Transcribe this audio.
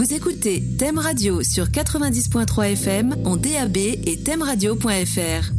Vous écoutez Thème Radio sur 90.3 FM en DAB et thèmeradio.fr.